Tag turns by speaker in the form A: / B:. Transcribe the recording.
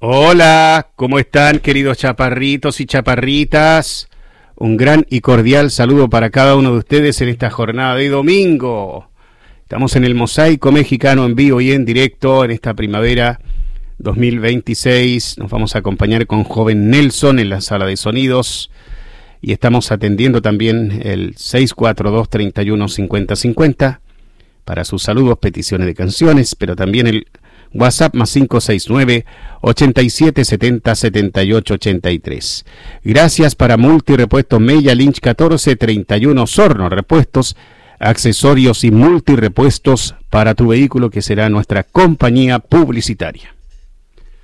A: Hola, ¿cómo están, queridos chaparritos y chaparritas? Un gran y cordial saludo para cada uno de ustedes en esta jornada de domingo. Estamos en el Mosaico Mexicano en vivo y en directo en esta primavera 2026. Nos vamos a acompañar con Joven Nelson en la sala de sonidos y estamos atendiendo también el 642-315050 para sus saludos, peticiones de canciones, pero también el WhatsApp más 569-8770-7883. Gracias para Multirepuestos Mella Lynch 1431 Sorno, repuestos, accesorios y multirepuestos para tu vehículo, que será nuestra compañía publicitaria.